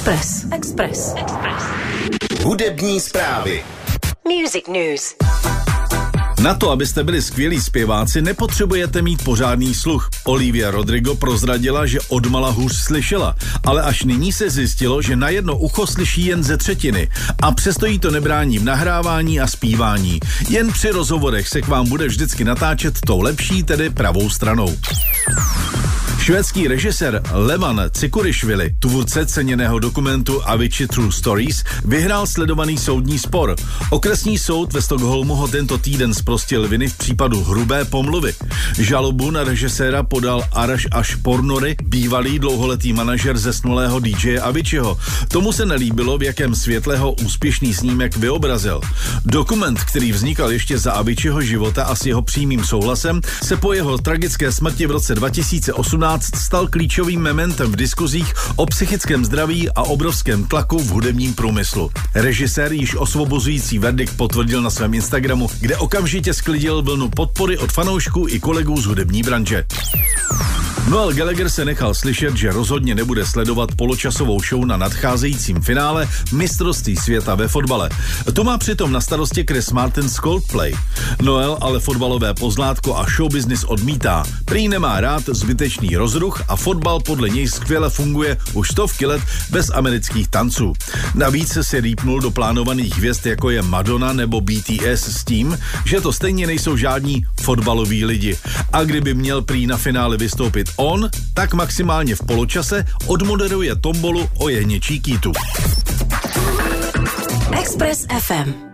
Express. Hudební zprávy. Music News. Na to, abyste byli skvělí zpěváci, nepotřebujete mít pořádný sluch. Olivia Rodrigo prozradila, že odmala hůř slyšela, ale až nyní se zjistilo, že na jedno ucho slyší jen ze třetiny a přesto jí to nebrání v nahrávání a zpívání. Jen při rozhovorech se k vám bude vždycky natáčet tou lepší, tedy pravou stranou. Švédský režisér Levan Cikurišvili, tvůrce ceněného dokumentu Avicii True Stories, vyhrál sledovaný soudní spor. Okresní soud ve Stockholmu ho tento týden zprostil viny v případu hrubé pomluvy. Žalobu na režiséra podal Arash Ashpornory, bývalý dlouholetý manažer zesnulého DJ Aviciiho. Tomu se nelíbilo, v jakém světle ho úspěšný snímek vyobrazil. Dokument, který vznikal ještě za Aviciiho života a s jeho přímým souhlasem, se po jeho tragické smrti v roce 2018 stal klíčovým mementem v diskuzích o psychickém zdraví a obrovském tlaku v hudebním průmyslu. Režisér již osvobozující verdikt potvrdil na svém Instagramu, kde okamžitě sklidil vlnu podpory od fanoušků i kolegů z hudební branže. Noel Gallagher se nechal slyšet, že rozhodně nebude sledovat poločasovou show na nadcházejícím finále mistrovství světa ve fotbale. To má přitom na starosti Chris Martin z Coldplay. Noel ale fotbalové pozlátko a showbusiness odmítá. Prý nemá rád zbytečný rozruch a fotbal podle něj skvěle funguje už stovky let bez amerických tanců. Navíc se rýpnul do plánovaných hvězd, jako je Madonna nebo BTS, s tím, že to stejně nejsou žádní fotbaloví lidi. A kdyby měl prý na finále vystoupit on, tak maximálně v poločase odmoderuje tombolu o jehněčí kýtu. Express FM.